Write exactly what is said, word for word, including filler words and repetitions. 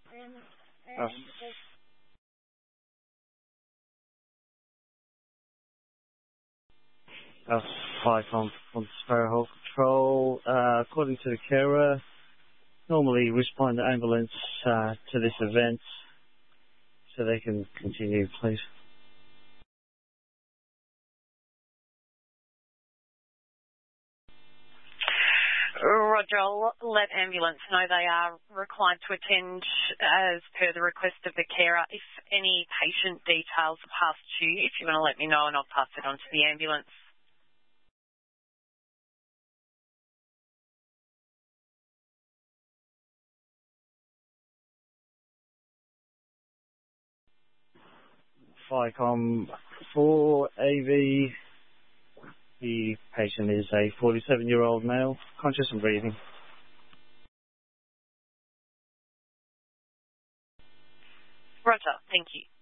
Uh, uh, five on, on Sparrow Patrol. Uh, according to the carer, normally respond the ambulance uh, to this event so they can continue, please. Roger, I'll let ambulance know they are reclined to attend as per the request of the carer. If any patient details are passed to you, if you want to let me know and I'll pass it on to the ambulance. FICOM four A V. The patient is a forty-seven-year-old male, conscious and breathing. Roger, thank you.